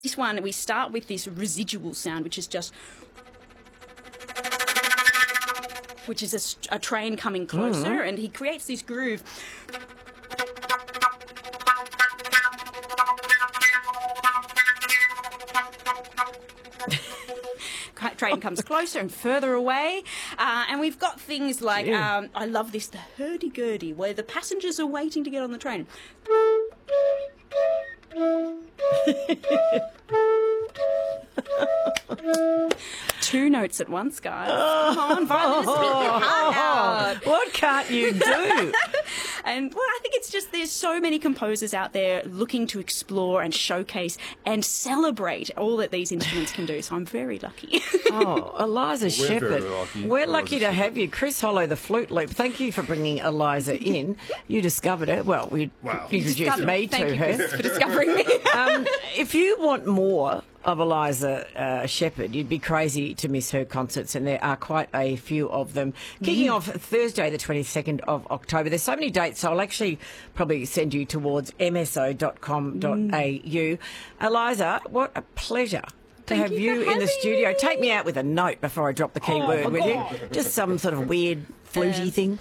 This one, we start with this residual sound, which is a train coming closer, and he creates this groove. Train comes closer and further away, and we've got things like, I love this, the hurdy-gurdy, where the passengers are waiting to get on the train. Two notes at once, guys. Come on, Violet, speak your heart out. What can't you do? And, well, I think it's just there's so many composers out there looking to explore and showcase and celebrate all that these instruments can do, so I'm very lucky. Eliza Shepherd. We're lucky to have you. Chris Hollow, the Flute Loop. Thank you for bringing Eliza in. You discovered her. Well, you introduced me to her. Thank you, Chris, for discovering me. If you want more of Eliza Shepherd, you'd be crazy to miss her concerts, and there are quite a few of them. Kicking off Thursday, the 22nd of October. There's so many dates, so I'll actually probably send you towards mso.com.au. Eliza, what a pleasure to have you in the studio. Take me out with a note before I drop the key word, will you? Just some sort of weird fluty thing.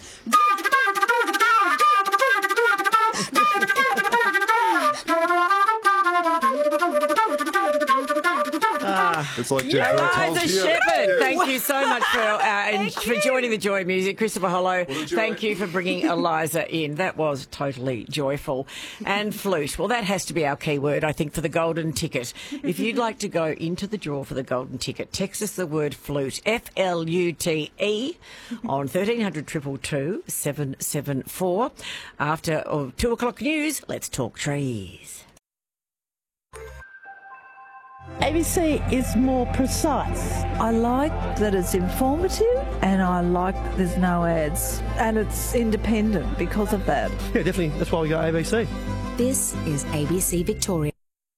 It's like Jeff Eliza Shepherd, thank you so much for joining the Joy Music. Christopher Hollow, thank you for bringing Eliza in. That was totally joyful. And flute, well, that has to be our key word, I think, for the golden ticket. If you'd like to go into the draw for the golden ticket, text us the word flute, F-L-U-T-E, on 1300 222 774. After 2 o'clock news, let's talk trees. ABC is more precise. I like that it's informative, and I like that there's no ads, and it's independent because of that. Yeah, definitely. That's why we got ABC. This is ABC Victoria.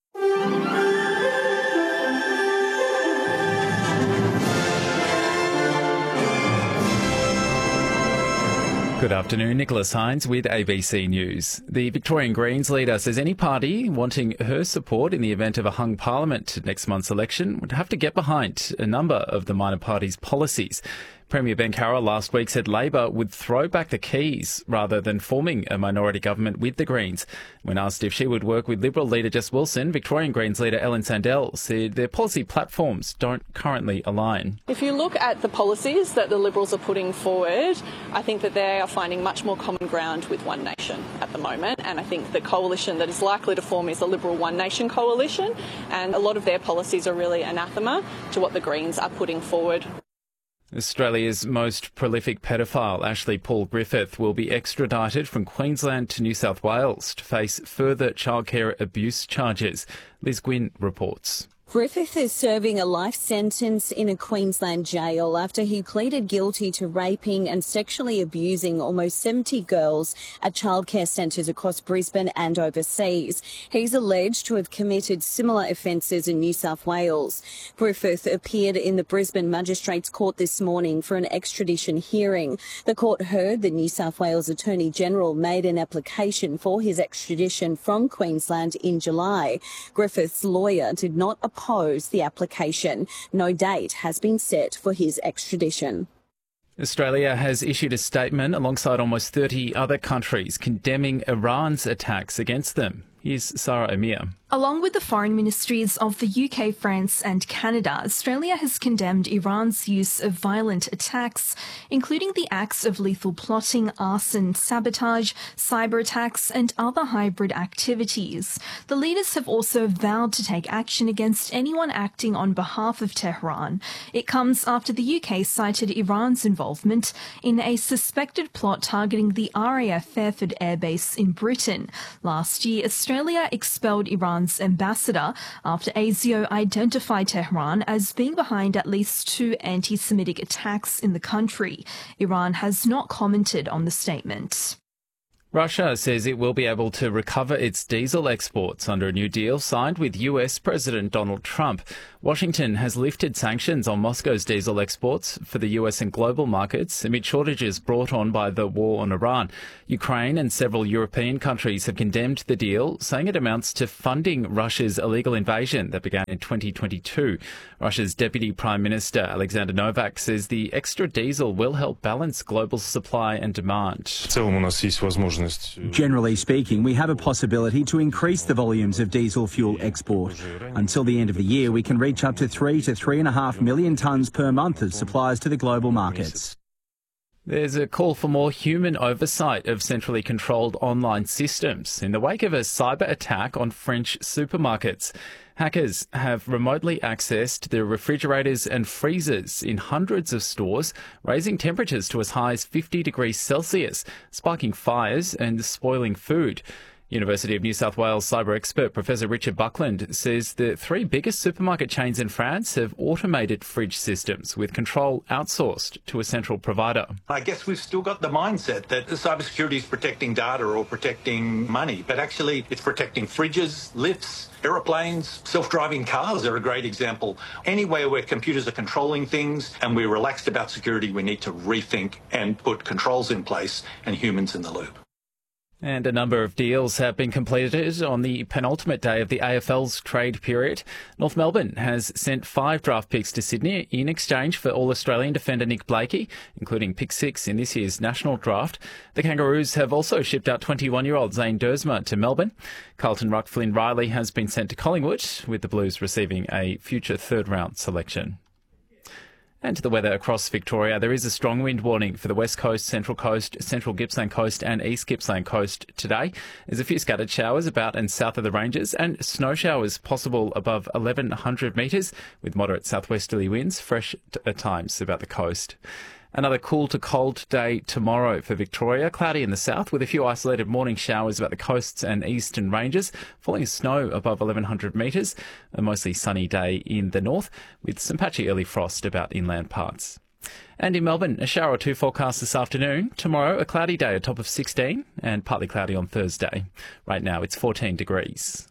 Good afternoon, Nicholas Hines with ABC News. The Victorian Greens leader says any party wanting her support in the event of a hung parliament at next month's election would have to get behind a number of the minor parties' policies. Premier Ben Carroll last week said Labor would throw back the keys rather than forming a minority government with the Greens. When asked if she would work with Liberal leader Jess Wilson, Victorian Greens leader Ellen Sandell said their policy platforms don't currently align. If you look at the policies that the Liberals are putting forward, I think that they are finding much more common ground with One Nation at the moment, and I think the coalition that is likely to form is the Liberal One Nation coalition, and a lot of their policies are really anathema to what the Greens are putting forward. Australia's most prolific pedophile, Ashley Paul Griffith, will be extradited from Queensland to New South Wales to face further childcare abuse charges. Liz Gwynn reports. Griffith is serving a life sentence in a Queensland jail after he pleaded guilty to raping and sexually abusing almost 70 girls at childcare centres across Brisbane and overseas. He's alleged to have committed similar offences in New South Wales. Griffith appeared in the Brisbane Magistrates Court this morning for an extradition hearing. The court heard the New South Wales Attorney General made an application for his extradition from Queensland in July. Griffith's lawyer did not oppose the application. No date has been set for his extradition. Australia has issued a statement alongside almost 30 other countries condemning Iran's attacks against them. Here's Sarah Amir. Along with the foreign ministries of the UK, France and Canada, Australia has condemned Iran's use of violent attacks, including the acts of lethal plotting, arson, sabotage, cyber attacks and other hybrid activities. The leaders have also vowed to take action against anyone acting on behalf of Tehran. It comes after the UK cited Iran's involvement in a suspected plot targeting the RAF Fairford Air Base in Britain. Last year, Australia expelled Iran's ambassador after ASIO identified Tehran as being behind at least 2 anti-Semitic attacks in the country. Iran has not commented on the statement. Russia says it will be able to recover its diesel exports under a new deal signed with US President Donald Trump. Washington has lifted sanctions on Moscow's diesel exports for the US and global markets amid shortages brought on by the war on Iran. Ukraine and several European countries have condemned the deal, saying it amounts to funding Russia's illegal invasion that began in 2022. Russia's Deputy Prime Minister Alexander Novak says the extra diesel will help balance global supply and demand. Generally speaking, we have a possibility to increase the volumes of diesel fuel export. Until the end of the year, we can reach up to 3 to 3.5 million tonnes per month of supplies to the global markets. There's a call for more human oversight of centrally controlled online systems in the wake of a cyber attack on French supermarkets. Hackers have remotely accessed the refrigerators and freezers in hundreds of stores, raising temperatures to as high as 50 degrees Celsius, sparking fires and spoiling food. University of New South Wales cyber expert Professor Richard Buckland says the three biggest supermarket chains in France have automated fridge systems with control outsourced to a central provider. I guess we've still got the mindset that cybersecurity is protecting data or protecting money, but actually it's protecting fridges, lifts, aeroplanes, self-driving cars are a great example. Anywhere where computers are controlling things and we're relaxed about security, we need to rethink and put controls in place and humans in the loop. And a number of deals have been completed on the penultimate day of the AFL's trade period. North Melbourne has sent 5 draft picks to Sydney in exchange for All-Australian defender Nick Blakey, including pick 6 in this year's national draft. The Kangaroos have also shipped out 21-year-old Zane Dersma to Melbourne. Carlton ruck Flynn Riley has been sent to Collingwood, with the Blues receiving a future third-round selection. And to the weather across Victoria, there is a strong wind warning for the West Coast, Central Coast, Central Gippsland Coast and East Gippsland Coast today. There's a few scattered showers about and south of the ranges and snow showers possible above 1,100 metres with moderate southwesterly winds, fresh at times about the coast. Another cool to cold day tomorrow for Victoria. Cloudy in the south with a few isolated morning showers about the coasts and eastern ranges. Falling snow above 1,100 metres. A mostly sunny day in the north with some patchy early frost about inland parts. And in Melbourne, a shower or two forecast this afternoon. Tomorrow, a cloudy day, a top of 16 and partly cloudy on Thursday. Right now, it's 14 degrees.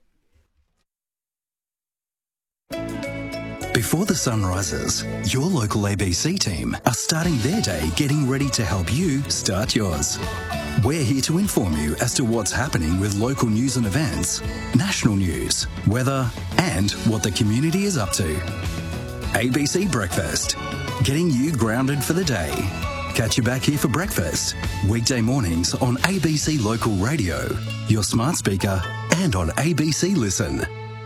Before the sun rises, your local ABC team are starting their day getting ready to help you start yours. We're here to inform you as to what's happening with local news and events, national news, weather, and what the community is up to. ABC Breakfast, getting you grounded for the day. Catch you back here for breakfast, weekday mornings on ABC Local Radio, your smart speaker, and on ABC Listen.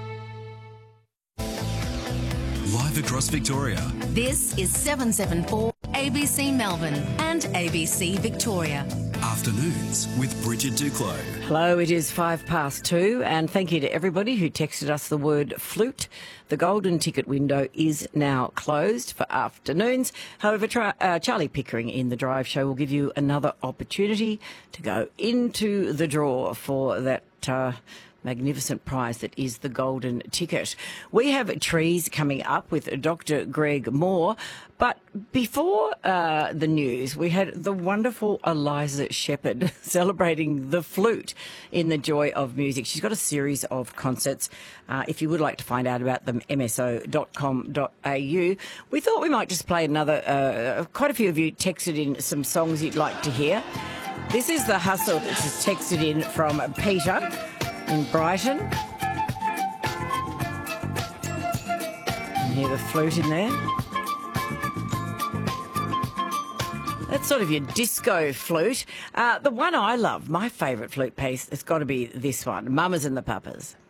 Live across Victoria. This is 774 ABC Melbourne and ABC Victoria. Afternoons with Bridget Duclos. Hello, it is 2:05 and thank you to everybody who texted us the word flute. The golden ticket window is now closed for afternoons. However, Charlie Pickering in The Drive Show will give you another opportunity to go into the draw for that magnificent prize that is the golden ticket. We have trees coming up with Dr. Greg Moore, but before the news, we had the wonderful Eliza Shepherd celebrating the flute in the joy of music. She's got a series of concerts. If you would like to find out about them, mso.com.au. We thought we might just play another, quite a few of you texted in some songs you'd like to hear. This is The Hustle. This is texted in from Peter in Brighton. And hear the flute in there. That's sort of your disco flute. The one I love, my favourite flute piece, has got to be this one, Mamas and the Papas.